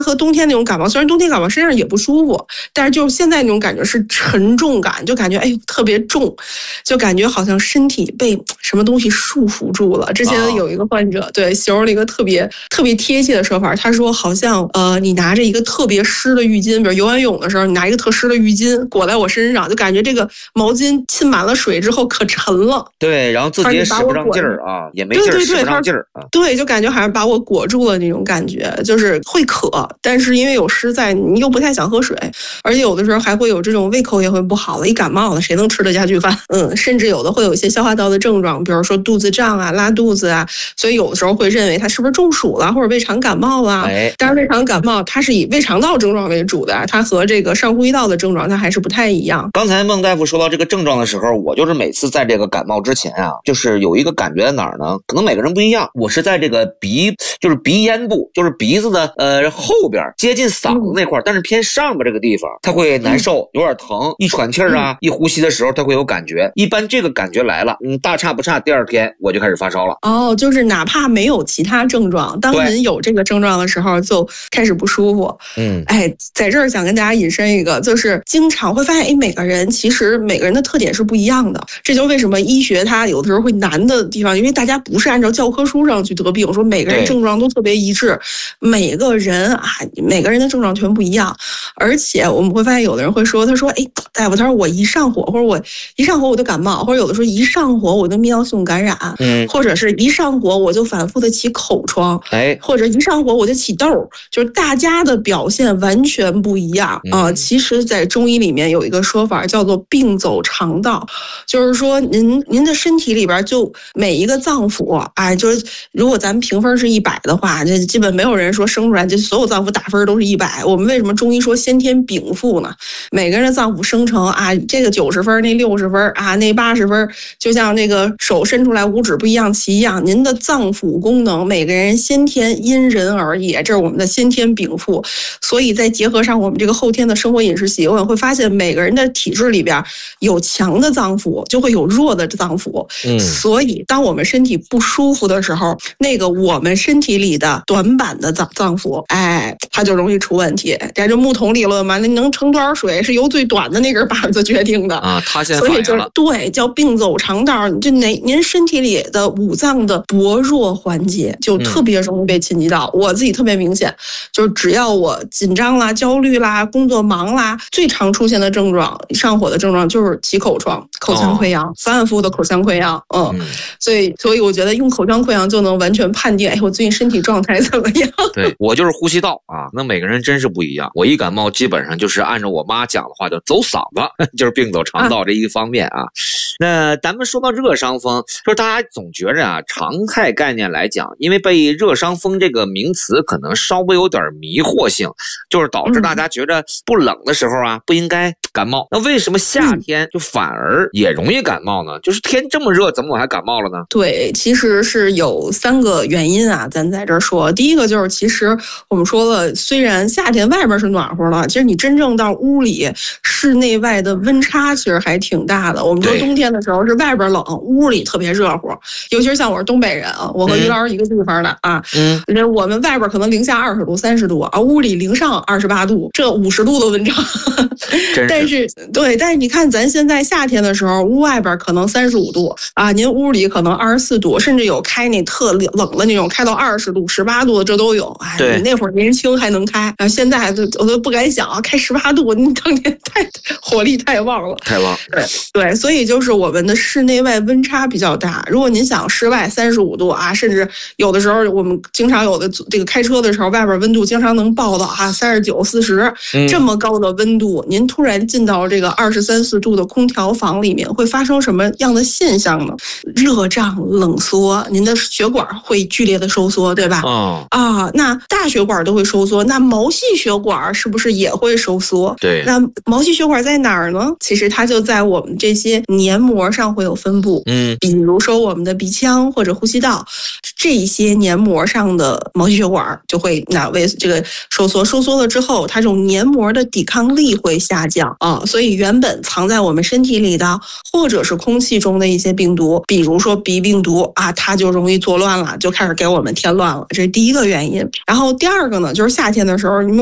和冬天那种感冒，虽然冬天感冒身上也不舒服，但是就是现在那种感觉是沉重感，就感觉特别重，就感觉好像身体被什么东西束缚住了。之前有一个患者对形容了一个特别贴切的说法，他说好像你拿着一个特别湿的浴巾，比如游完泳的时候，你拿一个特湿的浴巾裹在我身上，就感觉这个毛巾浸满了水之后可沉了。 对，然后自己也使不上劲儿啊，也没劲儿，使不上劲儿啊。 对，就感觉好像把我裹住了那种感觉，就是会渴，但是因为有湿在，你又不太想喝水，而且有的时候还会有这种胃口也会不好了，一感冒了谁能吃得下去饭？甚至有的会有一些消化道的症状，比如说肚子胀啊、拉肚子啊，所以有的时候会认为他是不是中暑了或者胃肠感冒啊。当然胃肠感冒它是以胃肠道症状为主的，它和这个上呼吸道的症状它还是不太一样。 刚才孟大夫说到这个症状的时候，我就是每次在这个感冒之前啊，就是有一个感觉在哪儿呢？可能每个人不一样。我是在这个就是鼻咽部，就是鼻子的后边接近嗓子那块，但是偏上边这个地方，它会难受，有点疼，一喘气儿啊，一呼吸的时候它会有感觉。一般这个感觉来了，大差不差，第二天我就开始发烧了。 就是哪怕没有其他症状，当您有这个症状的时候，就开始不舒服。在这儿想跟大家引申一个，就是经常会发现，每个人的特点是不一样的。这就是为什么医学它有的时候会难的地方，因为大家不是按照教科书上去得病，说每个人症状都特别一致，每个人的症状全不一样。而且我们会发现，有的人会说，他说，大夫，他说我一上火，或者我一上火我就感冒，或者有的时候一上火我就泌尿系统感染，或者是一上火我就反复的起口疮，或者一上火我就起痘，就是大家的表现完全不一样啊。其实，在中医里面有一个说法叫做病走肠道，就是说您的身体里边就每一个脏腑，就是如果咱们评分是100的话，这基本没有人说生出来就所有脏腑打分都是100。我们为什么中医说先天禀赋呢？每个人的脏腑生成这个90分，那60分那80分，就像那个手伸出来五指不一样齐一样，您的脏腑功能每个人先天因人而异，这是我们的先天禀赋。所以再结合上我们这个后天的生活饮食习惯，会发现每个人的体质里边有强的脏腑，就会有弱的脏腑。所以当我们身体不舒服的时候，那个我们身体里的短板的脏腑，它就容易出问题。这就木桶理论嘛，那能盛多少水是由最短的那根板子决定的啊。 它现在反映了， 对，叫病走肠道。就您身体里的五脏的薄弱环节就特别容易被侵及到。我自己特别明显，就是只要我紧张啦、焦虑啦、工作忙啦，最常出现的症状，上火的症状就是起口疮、口腔溃疡，反复的口腔溃疡。所以我觉得用口腔溃疡就能完全判定，我最近身体状态怎么样？ 对，我就是呼吸道啊，那每个人真是不一样。我一感冒基本上就是按照我妈讲的话，就走嗓子，就是病走肠道这一个方面啊。那咱们说到热伤风，就是大家总觉着常态概念来讲，因为被热伤风这个名词可能稍微有点迷惑性，就是导致大家觉着不冷的时候不应该感冒。那为什么夏天就反而也容易感冒呢？就是天这么热，怎么我还感冒了呢？ 对，其实是有3个原因咱在这儿说。第一个就是，其实我们说了，虽然夏天外边是暖和了，其实你真正到屋里，室内外的温差其实还挺大的。我们说冬天的时候是外边冷，屋里特别热乎。尤其是像我是东北人我和于老师一个地方的我们外边可能零下20度、30度屋里零上28度，这50度的温差。但是你看咱现在夏天的时候，屋外边可能35度您屋里可能24度，甚至有开那特冷的那种，开到20度、18度的这都有。你那会儿年轻还能开，现在我都不敢想开18度，你当年火力太旺了， 太旺。 对，所以就是我们的室内外温差比较大。如果您想室外35度甚至有的时候我们经常有的这个开车的时候，外边温度经常能报到39、40这么高的温度，您突然进到这个23、24度的空调房里面，会发生什么样的现象呢？热胀冷缩，您的血管会剧烈的收缩，对吧？那大血管都会收缩，那毛细血管是不是也会收缩？ 对， 那毛细血管在哪儿呢？其实它就在我们这些黏膜上会有分布。比如说我们的鼻腔或者呼吸道，这些黏膜上的毛细血管就会为这个收缩了之后，它这种黏膜的抵抗力会下降所以原本藏在我们身体里的，或者是空气中的一些病毒，比如说鼻病毒它就容易作乱了，就开始给我们添乱了。这是第一个原因。然后第二个呢， 呢？就是夏天的时候，你们